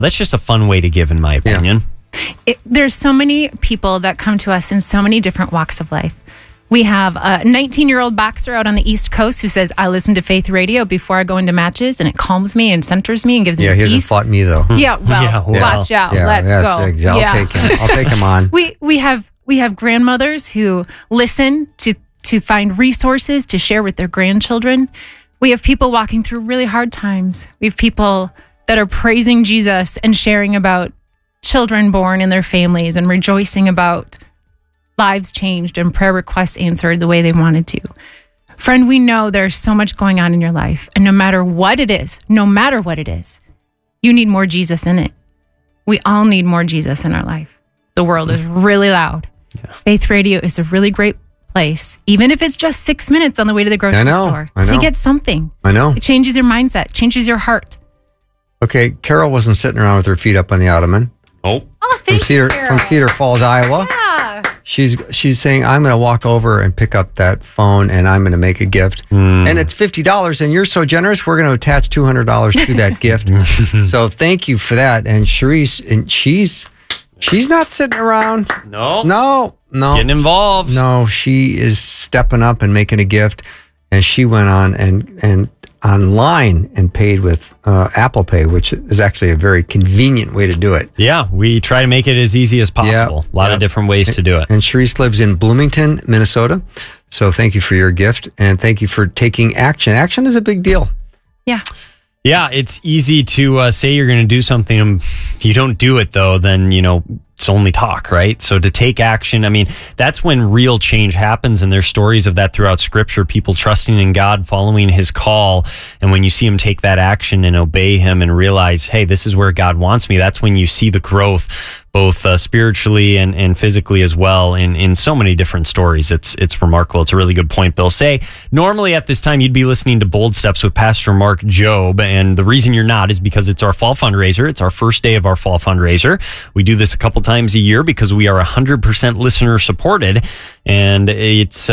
That's just a fun way to give, in my opinion. There's so many people that come to us in so many different walks of life. We have a 19-year-old boxer out on the East Coast who says, I listen to Faith Radio before I go into matches, and it calms me and centers me and gives me peace. Yeah, he hasn't fought me, though. Yeah, well, watch out. Let's go. I'll take him on. We have grandmothers who listen to find resources to share with their grandchildren. We have people walking through really hard times. We have people that are praising Jesus and sharing about children born in their families and rejoicing about lives changed and prayer requests answered the way they wanted to. Friend, we know there's so much going on in your life, and no matter what it is, you need more Jesus in it. We all need more Jesus in our life. The world is really loud. Yeah. Faith Radio is a really great place, even if it's just 6 minutes on the way to the grocery store, to get something. I know. It changes your mindset, changes your heart. Okay, Carol wasn't sitting around with her feet up on the ottoman. Thank you, Carol. From Cedar Falls, Iowa. Yeah. She's saying, I'm going to walk over and pick up that phone and I'm going to make a gift. And it's $50 and you're so generous, we're going to attach $200 to that gift. So thank you for that. And Sharice, and she's not sitting around. No. Getting involved. No, she is stepping up and making a gift. And she went on and online and paid with Apple Pay, which is actually a very convenient way to do it. Yeah, we try to make it as easy as possible. A lot of different ways to do it. And Sharice lives in Bloomington, Minnesota. So thank you for your gift, and thank you for taking action. Action is a big deal. Yeah. Yeah, it's easy to say you're going to do something. If you don't do it, though, then, it's only talk, right? So to take action, I mean, that's when real change happens. And there's stories of that throughout Scripture, people trusting in God, following his call. And when you see him take that action and obey him and realize, hey, this is where God wants me, that's when you see the growth, both spiritually and physically as well, in so many different stories. It's remarkable. It's a really good point, Bill. Normally at this time, you'd be listening to Bold Steps with Pastor Mark Jobe. And the reason you're not is because it's our fall fundraiser. It's our first day of our fall fundraiser. We do this a couple times a year because we are 100% listener supported. And it's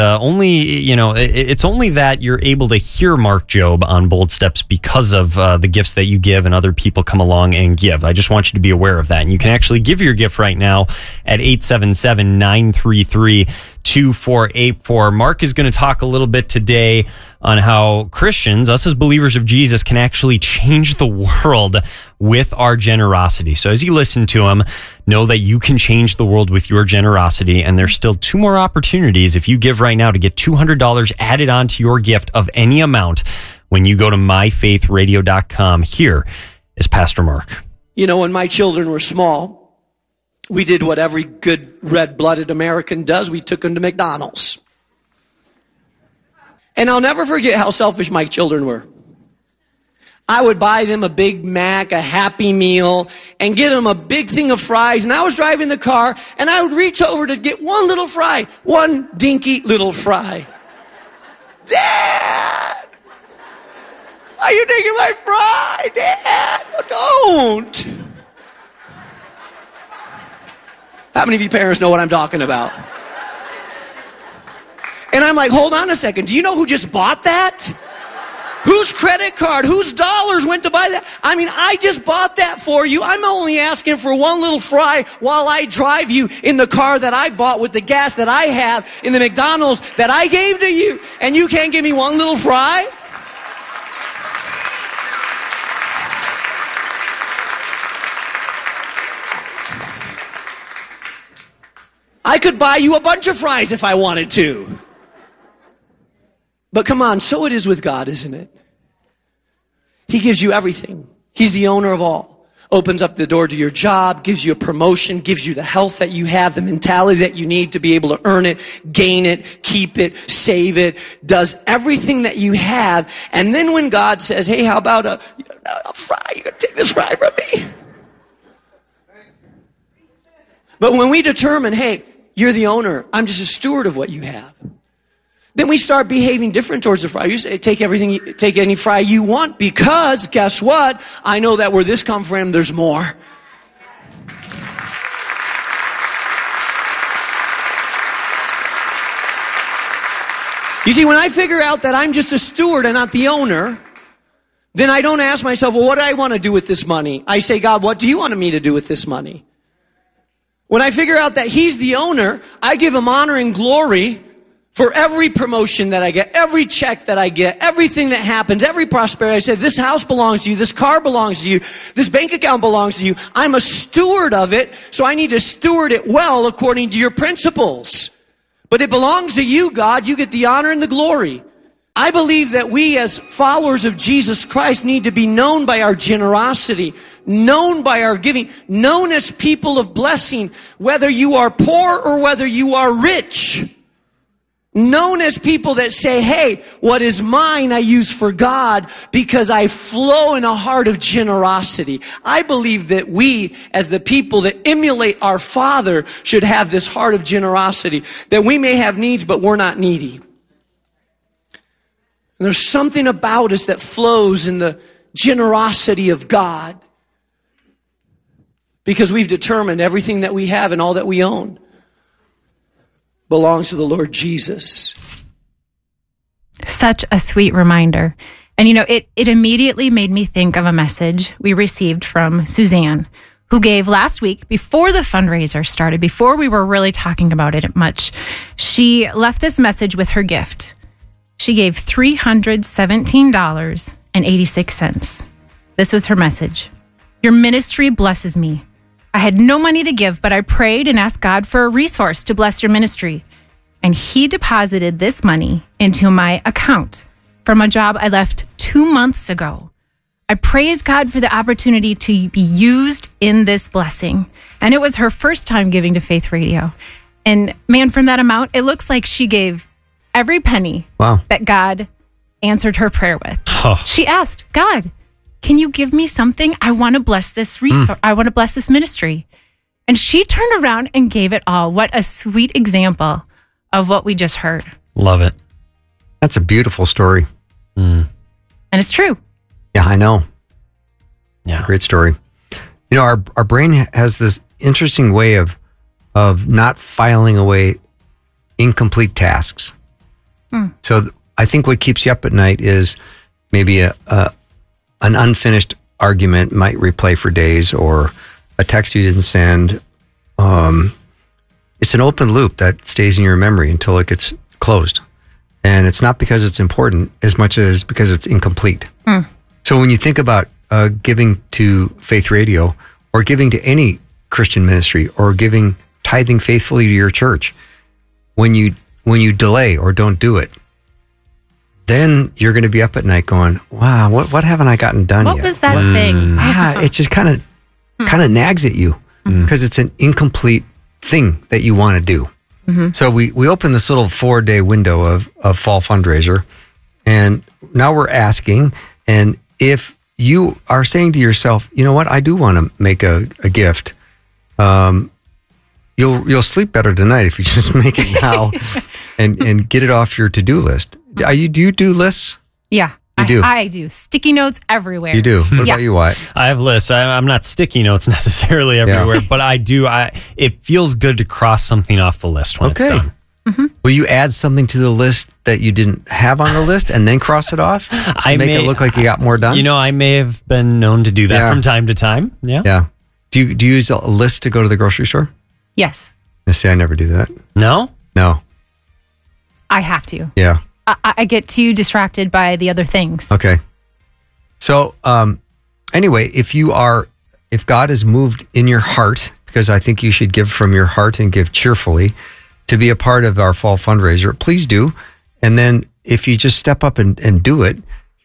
it's only that you're able to hear Mark Jobe on Bold Steps because of the gifts that you give and other people come along and give. I just want you to be aware of that. And you can actually give your gift right now at 877-933-2484. Mark is going to talk a little bit today on how Christians, us as believers of Jesus, can actually change the world with our generosity. So as you listen to him, know that you can change the world with your generosity, and there's still 2 more opportunities if you give right now to get $200 added onto your gift of any amount when you go to myfaithradio.com. Here is Pastor Mark. When my children were small, we did what every good red-blooded American does. We took them to McDonald's. And I'll never forget how selfish my children were. I would buy them a Big Mac, a Happy Meal, and get them a big thing of fries. And I was driving the car, and I would reach over to get one little fry, one dinky little fry. Dad! Why are you taking my fry, Dad? Don't! How many of you parents know what I'm talking about? And I'm like, hold on a second. Do you know who just bought that? Whose credit card, whose dollars went to buy that? I mean, I just bought that for you. I'm only asking for one little fry while I drive you in the car that I bought with the gas that I have in the McDonald's that I gave to you. And you can't give me one little fry? I could buy you a bunch of fries if I wanted to. But come on, so it is with God, isn't it? He gives you everything. He's the owner of all. Opens up the door to your job, gives you a promotion, gives you the health that you have, the mentality that you need to be able to earn it, gain it, keep it, save it, does everything that you have. And then when God says, hey, how about a fry? You're going to take this fry from me? But when we determine, hey, you're the owner, I'm just a steward of what you have, then we start behaving different towards the fry. You say, take any fry you want, because guess what? I know that where this comes from, there's more. You see, when I figure out that I'm just a steward and not the owner, then I don't ask myself, well, what do I want to do with this money? I say, God, what do you want me to do with this money? When I figure out that he's the owner, I give him honor and glory for every promotion that I get, every check that I get, everything that happens, every prosperity. I say, this house belongs to you, this car belongs to you, this bank account belongs to you. I'm a steward of it, so I need to steward it well according to your principles. But it belongs to you, God. You get the honor and the glory. I believe that we as followers of Jesus Christ need to be known by our generosity, known by our giving, known as people of blessing, whether you are poor or whether you are rich. Known as people that say, hey, what is mine I use for God because I flow in a heart of generosity. I believe that we, as the people that emulate our Father, should have this heart of generosity, that we may have needs, but we're not needy. And there's something about us that flows in the generosity of God because we've determined everything that we have and all that we own belongs to the Lord Jesus. Such a sweet reminder. And it immediately made me think of a message we received from Suzanne, who gave last week before the fundraiser started, before we were really talking about it much. She left this message with her gift. She gave $317.86. This was her message. Your ministry blesses me. I had no money to give, but I prayed and asked God for a resource to bless your ministry. And he deposited this money into my account from a job I left 2 months ago. I praise God for the opportunity to be used in this blessing. And it was her first time giving to Faith Radio. And man, from that amount, it looks like she gave every penny that God answered her prayer with. Oh. She asked, God, can you give me something? I want to bless this resource. I want to bless this ministry. And she turned around and gave it all. What a sweet example of what we just heard. Love it. That's a beautiful story. And it's true. Yeah, I know. Yeah. Great story. Our brain has this interesting way of not filing away incomplete tasks. So I think what keeps you up at night is maybe an unfinished argument might replay for days, or a text you didn't send. It's an open loop that stays in your memory until it gets closed. And it's not because it's important as much as because it's incomplete. So when you think about giving to Faith Radio, or giving to any Christian ministry, or tithing faithfully to your church, when you delay or don't do it, then you're going to be up at night going, wow, what haven't I gotten done yet? What was that thing? It just kind of nags at you because it's an incomplete thing that you want to do. So we open this little 4-day window of fall fundraiser, and now we're asking, and if you are saying to yourself, you know what, I do want to make a gift, you'll sleep better tonight if you just make it now and get it off your to-do list. Do you do lists? Yeah. You do? I do. Sticky notes everywhere. You do? What about you, Wyatt? I have lists. I'm not sticky notes necessarily everywhere, but I do. It feels good to cross something off the list when it's done. Will you add something to the list that you didn't have on the list and then cross it off? Make it look like you got more done? I may have been known to do that from time to time. Yeah. Yeah. Do you use a list to go to the grocery store? Yes. I never do that. No? No. I have to. Yeah. I get too distracted by the other things. Okay. So, anyway, if God has moved in your heart, because I think you should give from your heart and give cheerfully to be a part of our fall fundraiser, please do. And then if you just step up and do it,